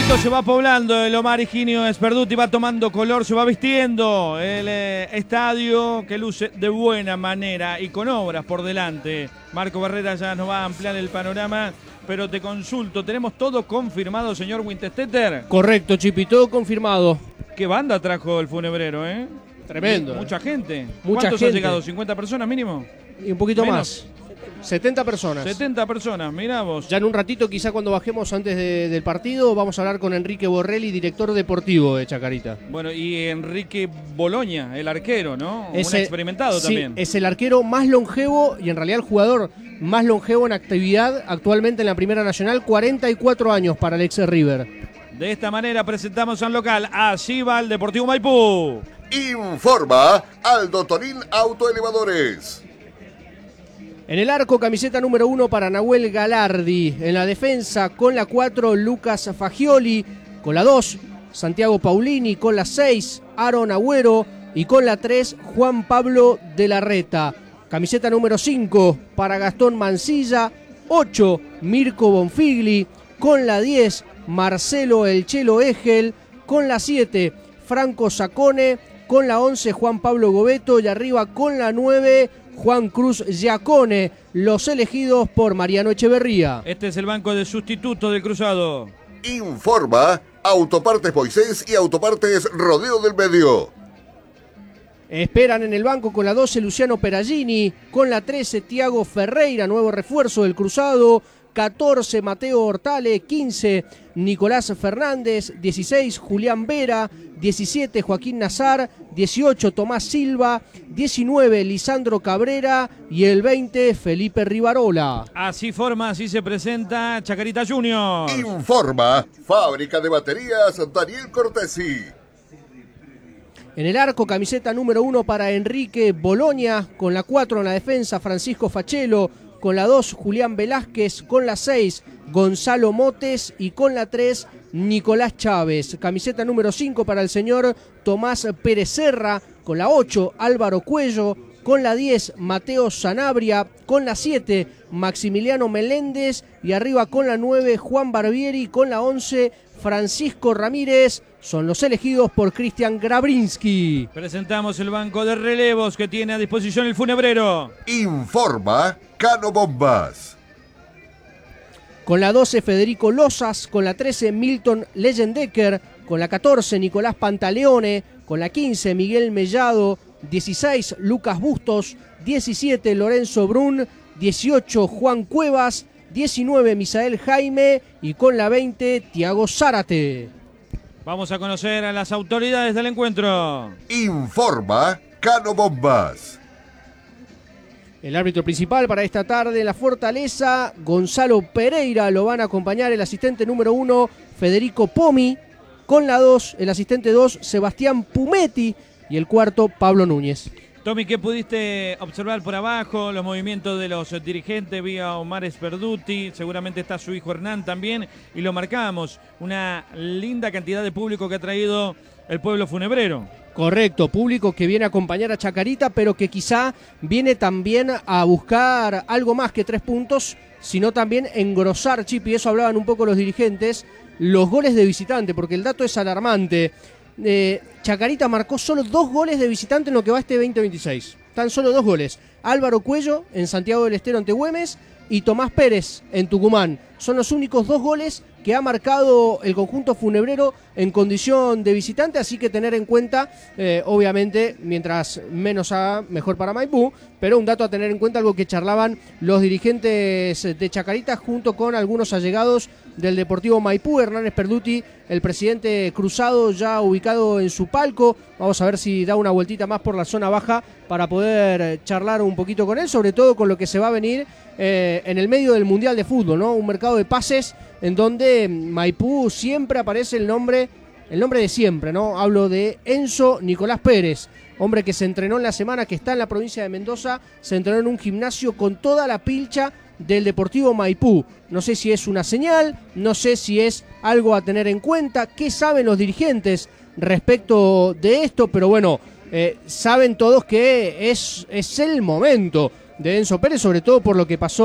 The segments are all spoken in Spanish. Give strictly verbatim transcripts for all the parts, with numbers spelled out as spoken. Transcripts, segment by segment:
poquito se va poblando el Omar Higinio Sperduti, va tomando color, se va vistiendo el eh, estadio que luce de buena manera y con obras por delante. Marco Barrera ya nos va a ampliar el panorama, pero te consulto, ¿tenemos todo confirmado, señor Winterstetter? Correcto, Chipi, todo confirmado. ¿Qué banda trajo el funebrero, eh? Tremendo. Mucha eh. gente. Mucha ¿Cuántos gente. han llegado? ¿cincuenta personas mínimo? Y un poquito Menos. más. setenta personas. setenta personas, mirá vos. Ya en un ratito, quizá cuando bajemos antes de, del partido, vamos a hablar con Enrique Borrelli, director deportivo de Chacarita. Bueno, y Enrique Boloña, el arquero, ¿no? Es Un el- experimentado sí, también. es el arquero más longevo y en realidad el jugador más longevo en actividad actualmente en la Primera Nacional, cuarenta y cuatro años para el ex River. De esta manera presentamos al local. Así va el Deportivo Maipú. Informa Aldo Torín Autoelevadores. En el arco, camiseta número uno para Nahuel Galardi. En la defensa, con la cuatro, Lucas Fagioli. Con la dos, Santiago Paulini. Con la seis, Aaron Agüero. Y con la tres, Juan Pablo de la Reta. Camiseta número cinco para Gastón Mancilla. ocho, Mirko Bonfigli. Con la diez, Marcelo El Chelo Egel. Con la siete, Franco Sacone. Con la once, Juan Pablo Gobeto. Y arriba con la nueve, Juan Cruz Giacone, los elegidos por Mariano Echeverría. Este es el banco de sustitutos del Cruzado. Informa Autopartes Moisés y Autopartes Rodeo del Medio. Esperan en el banco con la doce Luciano Peragini, con la trece Tiago Ferreira, nuevo refuerzo del Cruzado, catorce Mateo Hortale, quince Nicolás Fernández, dieciséis Julián Vera, diecisiete Joaquín Nazar, dieciocho Tomás Silva, diecinueve Lisandro Cabrera y el veinte Felipe Rivarola. Así forma, así se presenta Chacarita Junior. Informa Fábrica de Baterías Daniel Cortesi. En el arco, camiseta número uno para Enrique Boloña, con la cuatro en la defensa Francisco Fachelo, con la dos Julián Velázquez, con la seis Gonzalo Motes y con la tres Nicolás Chávez. Camiseta número cinco para el señor Tomás Pérez Serra, con la ocho Álvaro Cuello, con la diez Mateo Sanabria, con la siete Maximiliano Meléndez y arriba con la nueve Juan Barbieri, con la once Francisco Ramírez. Son los elegidos por Cristian Grabrinsky. Presentamos el banco de relevos que tiene a disposición el funebrero. Informa Cano Bombas. Con la doce Federico Lozas, con la trece Milton Leyendecker, con la catorce Nicolás Pantaleone, con la quince Miguel Mellado, dieciséis Lucas Bustos, diecisiete Lorenzo Brun, dieciocho Juan Cuevas, diecinueve Misael Jaime y con la veinte Tiago Zárate. Vamos a conocer a las autoridades del encuentro. Informa Cano Bombas. El árbitro principal para esta tarde en la Fortaleza, Gonzalo Pereira, lo van a acompañar el asistente número uno, Federico Pomi, con la dos, el asistente dos, Sebastián Pumetti y el cuarto, Pablo Núñez. Tommy, ¿qué pudiste observar por abajo? Los movimientos de los dirigentes, vía Omar Sperduti, seguramente está su hijo Hernán también, y lo marcamos, una linda cantidad de público que ha traído el pueblo funebrero. Correcto, público que viene a acompañar a Chacarita, pero que quizá viene también a buscar algo más que tres puntos, sino también engrosar, Chip, y eso hablaban un poco los dirigentes, los goles de visitante, porque el dato es alarmante. Eh, Chacarita marcó solo dos goles de visitante en lo que va este veinte veintiséis. Tan solo dos goles. Álvaro Cuello en Santiago del Estero ante Güemes y Tomás Pérez en Tucumán. Son los únicos dos goles que ha marcado el conjunto funebrero en condición de visitante, así que tener en cuenta, eh, obviamente, mientras menos haga, mejor para Maipú, pero un dato a tener en cuenta, algo que charlaban los dirigentes de Chacarita junto con algunos allegados del Deportivo Maipú. Hernán Sperduti, el presidente Cruzado, ya ubicado en su palco. Vamos a ver si da una vueltita más por la zona baja para poder charlar un poquito con él, sobre todo con lo que se va a venir eh, en el medio del Mundial de Fútbol, ¿no? Un mercado de pases en donde Maipú siempre aparece el nombre, el nombre de siempre, ¿no? Hablo de Enzo Nicolás Pérez, hombre que se entrenó en la semana, que está en la provincia de Mendoza, se entrenó en un gimnasio con toda la pilcha del Deportivo Maipú. No sé si es una señal, no sé si es algo a tener en cuenta, qué saben los dirigentes respecto de esto, pero bueno, eh, saben todos que es, es el momento de Enzo Pérez, sobre todo por lo que pasó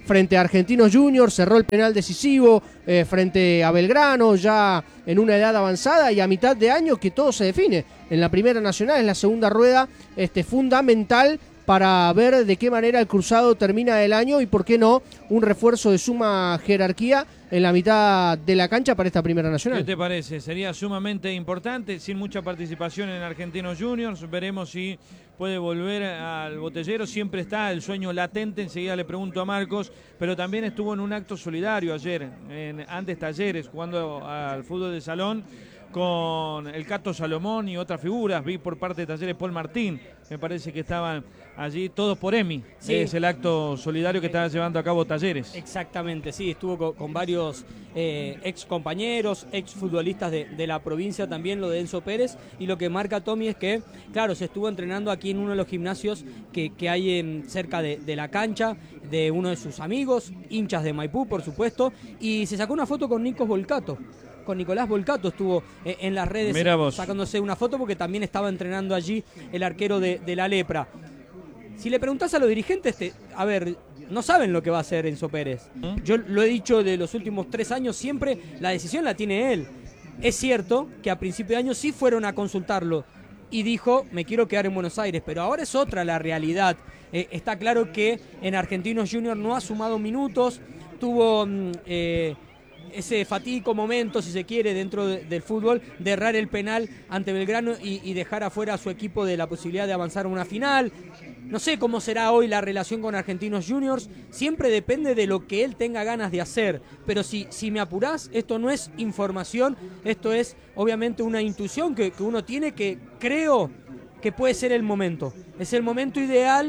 frente a Argentinos Juniors, cerró el penal decisivo eh, frente a Belgrano, ya en una edad avanzada y a mitad de año que todo se define. En la Primera Nacional, en la segunda rueda, este, fundamental para ver de qué manera el Cruzado termina el año y por qué no un refuerzo de suma jerarquía en la mitad de la cancha para esta Primera Nacional. ¿Qué te parece? Sería sumamente importante, sin mucha participación en Argentinos Juniors. Veremos si puede volver al botellero. Siempre está el sueño latente, enseguida le pregunto a Marcos, pero también estuvo en un acto solidario ayer, en Andes Talleres, jugando al fútbol de salón con el Cato Salomón y otras figuras. Vi por parte de Talleres Paul Martín, me parece que estaban allí todos por Emi. Sí. Es el acto solidario que está llevando a cabo Talleres. Exactamente, sí, estuvo con, con varios eh, ex compañeros, ex futbolistas de, de la provincia también, lo de Enzo Pérez, y lo que marca Tommy es que, claro, se estuvo entrenando aquí en uno de los gimnasios que, que hay en, cerca de, de la cancha, de uno de sus amigos, hinchas de Maipú, por supuesto, y se sacó una foto con Nikos Volcato. Con Nicolás Volcato estuvo en las redes sacándose una foto porque también estaba entrenando allí el arquero de, de la Lepra. Si le preguntás a los dirigentes, te, a ver, no saben lo que va a hacer Enzo Pérez. Yo lo he dicho de los últimos tres años, siempre la decisión la tiene él. Es cierto que a principio de año sí fueron a consultarlo y dijo, me quiero quedar en Buenos Aires, pero ahora es otra la realidad. Eh, está claro que en Argentinos Juniors no ha sumado minutos, tuvo... Eh, ese fatídico momento, si se quiere, dentro de, del fútbol, de errar el penal ante Belgrano y, y dejar afuera a su equipo de la posibilidad de avanzar a una final. No sé cómo será hoy la relación con Argentinos Juniors, siempre depende de lo que él tenga ganas de hacer, pero si, si me apurás, esto no es información, esto es obviamente una intuición que, que uno tiene, que creo que puede ser el momento. Es el momento ideal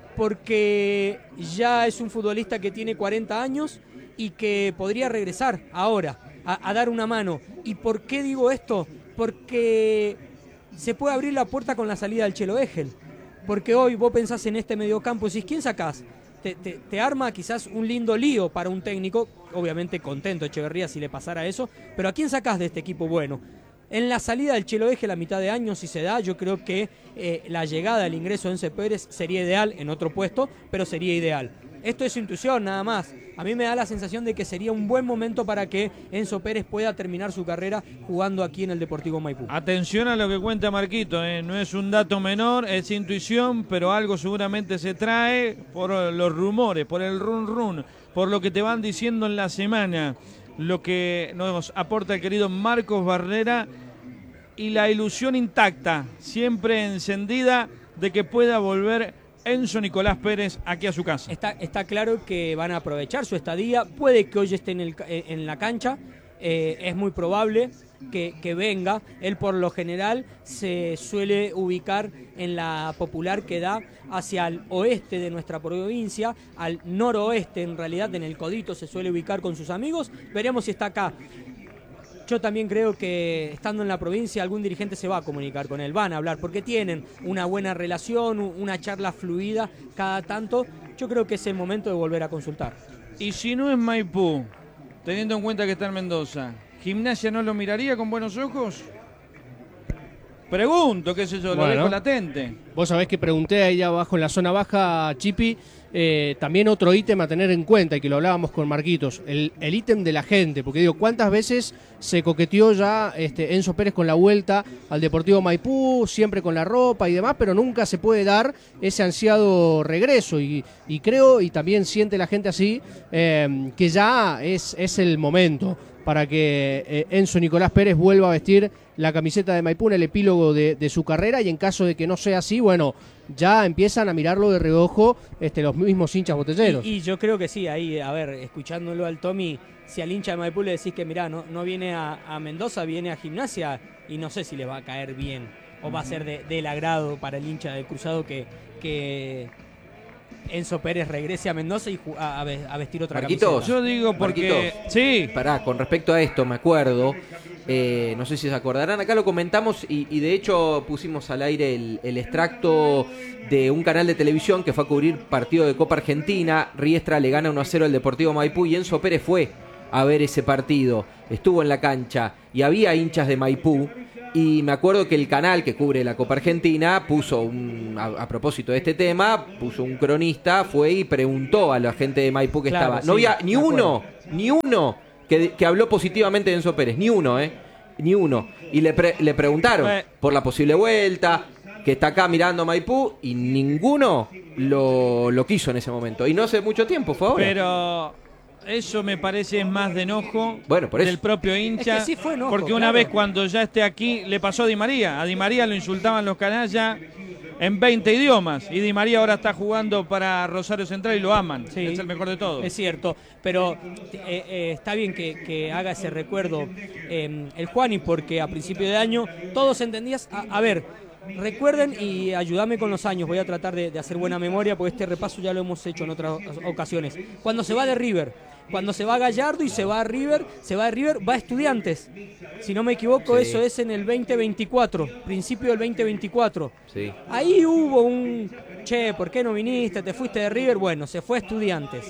porque ya es un futbolista que tiene cuarenta años, y que podría regresar ahora a, a dar una mano. ¿Y por qué digo esto? Porque se puede abrir la puerta con la salida del Chelo Egel. Porque hoy vos pensás en este mediocampo y decís, ¿quién sacás? Te, te, te arma quizás un lindo lío para un técnico, obviamente contento Echeverría si le pasara eso, pero ¿a quién sacás de este equipo bueno? En la salida del Chelo Egel a mitad de año, si se da, yo creo que eh, la llegada, el ingreso de Enzo Pérez sería ideal en otro puesto, pero sería ideal. Esto es intuición nada más. A mí me da la sensación de que sería un buen momento para que Enzo Pérez pueda terminar su carrera jugando aquí en el Deportivo Maipú. Atención a lo que cuenta Marquito, ¿eh? No es un dato menor, es intuición, pero algo seguramente se trae por los rumores, por el run run, por lo que te van diciendo en la semana, lo que nos aporta el querido Marcos Barrera y la ilusión intacta, siempre encendida de que pueda volver Enzo Nicolás Pérez aquí a su casa. Está, está claro que van a aprovechar su estadía, puede que hoy esté en, el, en la cancha, eh, es muy probable que, que venga. Él por lo general se suele ubicar en la popular que da hacia el oeste de nuestra provincia, al noroeste en realidad, en el Codito se suele ubicar con sus amigos. Veremos si está acá. Yo también creo que estando en la provincia algún dirigente se va a comunicar con él, van a hablar porque tienen una buena relación, una charla fluida cada tanto. Yo creo que es el momento de volver a consultar. Y si no es Maipú, teniendo en cuenta que está en Mendoza, ¿Gimnasia no lo miraría con buenos ojos? Pregunto, qué sé yo, lo bueno, dejo latente. Vos sabés que pregunté ahí abajo en la zona baja, Chipi, eh, también otro ítem a tener en cuenta, y que lo hablábamos con Marquitos, el, el ítem de la gente, porque digo, ¿cuántas veces se coqueteó ya este, Enzo Pérez con la vuelta al Deportivo Maipú, siempre con la ropa y demás, pero nunca se puede dar ese ansiado regreso, y, y creo, y también siente la gente así, eh, que ya es, es el momento para que eh, Enzo Nicolás Pérez vuelva a vestir la camiseta de Maipú en el epílogo de, de su carrera, y en caso de que no sea así, bueno, ya empiezan a mirarlo de reojo este, los mismos hinchas botelleros. Y, y yo creo que sí, ahí, a ver, escuchándolo al Tommy, si al hincha de Maipú le decís que mirá, no, no viene a, a Mendoza, viene a Gimnasia, y no sé si le va a caer bien, o va a ser de, del agrado para el hincha del Cruzado que... que Enzo Pérez regrese a Mendoza y a, a vestir otra Marquitos, camiseta. Yo digo porque... Marquitos, sí. Pará, con respecto a esto, me acuerdo, eh, no sé si se acordarán, acá lo comentamos y, y de hecho pusimos al aire el, el extracto de un canal de televisión que fue a cubrir partido de Copa Argentina. Riestra le gana uno a cero al Deportivo Maipú y Enzo Pérez fue a ver ese partido, estuvo en la cancha y había hinchas de Maipú Y me acuerdo que el canal que cubre la Copa Argentina puso un, a, a propósito de este tema, puso un cronista, fue y preguntó a la gente de Maipú que Claro, estaba. sí, No había ni me uno, ni uno que, que habló positivamente de Enzo Pérez, ni uno, ¿eh? Ni uno. Y le, pre, le preguntaron Eh. por la posible vuelta, que está acá mirando Maipú, y ninguno lo, lo quiso en ese momento. Y no hace mucho tiempo, fue ahora. Pero eso me parece más de enojo Bueno, por eso. del propio hincha. Es que sí fue enojo, porque una claro. vez cuando ya esté aquí le pasó a Di María. A Di María lo insultaban los canallas en veinte idiomas. Y Di María ahora está jugando para Rosario Central y lo aman. Sí, es el mejor de todos. Es cierto, pero eh, eh, está bien que, que haga ese recuerdo eh, el Juani, porque a principio de año todos entendías, a, a ver, recuerden y ayúdame con los años, voy a tratar de, de hacer buena memoria, porque este repaso ya lo hemos hecho en otras ocasiones. Cuando se va de River, cuando se va Gallardo y se va a River, se va de River, va a Estudiantes. Si no me equivoco, Sí. eso es en el veinte veinticuatro, principio del veinte veinticuatro. Sí. Ahí hubo un, che, ¿por qué no viniste? ¿Te fuiste de River? Bueno, se fue a Estudiantes.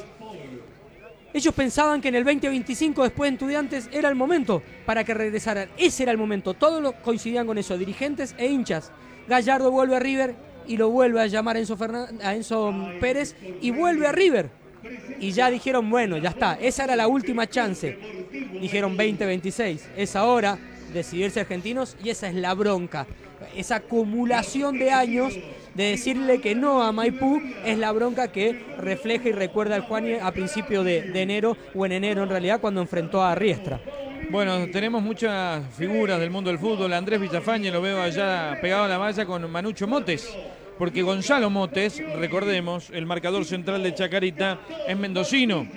Ellos pensaban que en el veinte veinticinco, después de Estudiantes, era el momento para que regresaran. Ese era el momento. Todos los coincidían con eso, dirigentes e hinchas. Gallardo vuelve a River y lo vuelve a llamar a Enzo, Fernan- a Enzo Pérez y vuelve a River. Y ya dijeron, bueno, ya está. Esa era la última chance. Dijeron veinte veintiséis. Es ahora decidirse argentinos y esa es la bronca. Esa acumulación de años de decirle que no a Maipú es la bronca que refleja y recuerda al Juani a principio de, de enero, o en enero en realidad, cuando enfrentó a Riestra. Bueno, tenemos muchas figuras del mundo del fútbol. Andrés Villafañe lo veo allá pegado a la malla con Manucho Motes. Porque Gonzalo Motes, recordemos, el marcador central de Chacarita, es mendocino.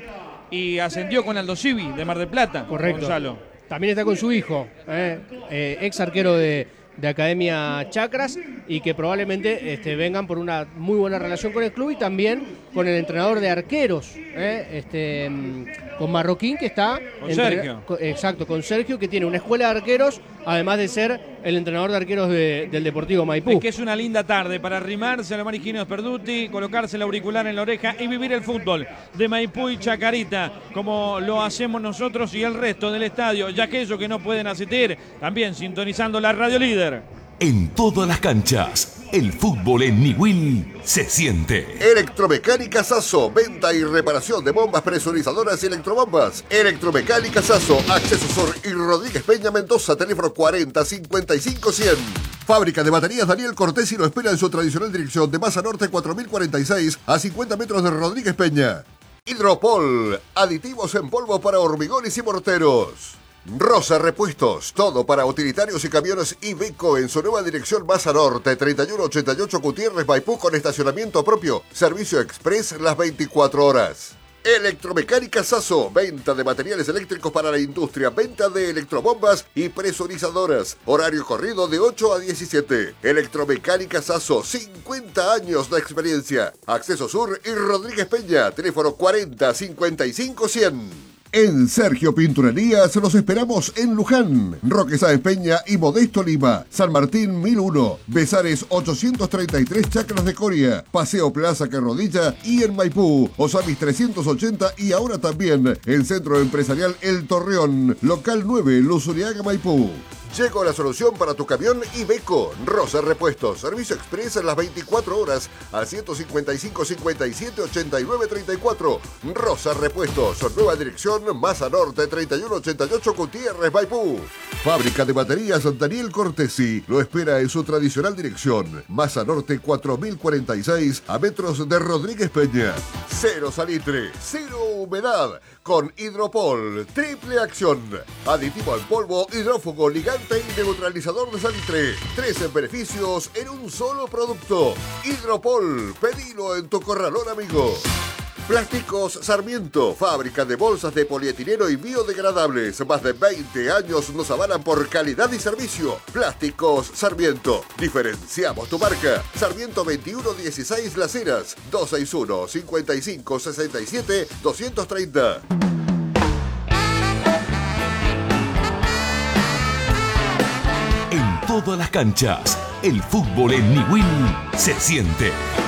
Y ascendió con Aldo Civi de Mar del Plata. Correcto. Gonzalo. También está con su hijo, eh, eh, ex arquero de, de Academia Chacras, y que probablemente este, vengan por una muy buena relación con el club y también con el entrenador de arqueros, eh, este, con Marroquín, que está... Con entre- Sergio. co- exacto, con Sergio, que tiene una escuela de arqueros, además de ser el entrenador de arqueros de- del Deportivo Maipú. Es que es una linda tarde para arrimarse a Lomar Higinio Sperduti, colocarse el auricular en la oreja y vivir el fútbol de Maipú y Chacarita, como lo hacemos nosotros y el resto del estadio, y aquellos que no pueden asistir, también sintonizando la Radio Líder. En todas las canchas, el fútbol en Niwil se siente. Electromecánica Sasso, venta y reparación de bombas presurizadoras y electrobombas. Electromecánica Sasso, Acceso Sur y Rodríguez Peña Mendoza, teléfono cuarenta cincuenta y cinco cien. Fábrica de baterías Daniel Cortés y lo espera en su tradicional dirección de Masa Norte cuatro mil cuarenta y seis a cincuenta metros de Rodríguez Peña. Hidropol, aditivos en polvo para hormigones y morteros. Rosa Repuestos, todo para utilitarios y camiones Iveco en su nueva dirección Masa Norte, treinta y uno ochenta y ocho Gutiérrez, Maipú, con estacionamiento propio, servicio express las veinticuatro horas. Electromecánica Sasso, venta de materiales eléctricos para la industria, venta de electrobombas y presurizadoras, horario corrido de ocho a diecisiete. Electromecánica Sasso, cincuenta años de experiencia. Acceso Sur y Rodríguez Peña, teléfono cuarenta cincuenta y cinco cien. En Sergio Pinturerías los esperamos en Luján, Roque Sáenz Peña y Modesto Lima, San Martín mil uno, Besares ochocientos treinta y tres Chacras de Coria, Paseo Plaza Carrodilla y en Maipú, Osamis trescientos ochenta y ahora también en Centro Empresarial El Torreón, local nueve, Luzuriaga, Maipú. Llegó la solución para tu camión Iveco. Rosa Repuestos, servicio express en las veinticuatro horas al ciento cincuenta y cinco cincuenta y siete ochenta y nueve treinta y cuatro. Rosa Repuestos, nueva dirección Masa Norte treinta y uno ochenta y ocho Gutiérrez, Maipú. Fábrica de baterías Daniel Cortesi lo espera en su tradicional dirección Masa Norte cuatro mil cuarenta y seis a metros de Rodríguez Peña. Cero salitre, cero humedad con Hidropol, triple acción. Aditivo al polvo, hidrófugo, ligante y neutralizador de salitre. Tres en beneficios en un solo producto. Hidropol, pedilo en tu corralón, amigo. Plásticos Sarmiento, fábrica de bolsas de polietileno y biodegradables. Más de veinte años nos avalan por calidad y servicio. Plásticos Sarmiento, diferenciamos tu marca. Sarmiento veintiuno dieciséis Las Heras, dos seis uno, cincuenta y cinco sesenta y siete, doscientos treinta. En todas las canchas, el fútbol en Niwil se siente.